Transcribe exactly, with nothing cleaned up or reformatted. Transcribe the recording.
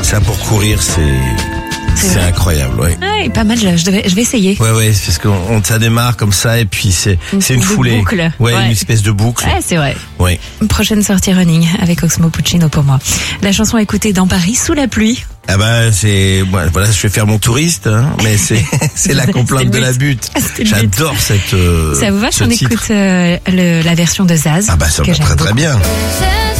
Ça pour courir, c'est C'est c'est vrai. incroyable, ouais. Ouais, pas mal, je, je, devais, je vais essayer. Ouais, ouais, c'est parce qu'on on- ça démarre comme ça et puis c'est Une c'est une espèce de foulée. boucle. Ouais, Ouais. une espèce de boucle. Ouais, c'est vrai. Ouais. Prochaine sortie running avec Oxmo Puccino pour moi. La chanson écoutée dans Paris sous la pluie. Ah bah c'est ouais, voilà, je vais faire mon touriste, hein, mais c'est c'est la C'était complainte le de la but. butte. C'était le but. J'adore cette euh, Ça vous va ce qu'on titre. écoute euh, le, la version de Zaz Ah bah ça que va j'aime très très beaucoup. bien.